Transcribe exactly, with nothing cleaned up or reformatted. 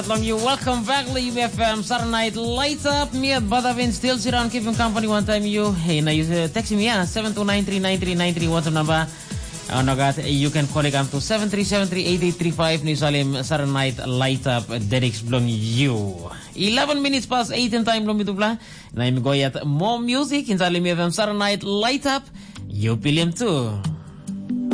Long you welcome back, Live F M Saturday Night Light Up. Me at Badavin still sit around keeping company one time you. Hey, now you uh, text me yeah seven two nine three nine three nine three WhatsApp number. Oh no God, you can call it to seven three seven three eight eight three five. Ni Salim Saturday Night Light Up. Derek Blong you. Eleven minutes past eight in time long itu pula. Now I'm going at more music in Salim F M Saturday Night Light Up. You pilih tu.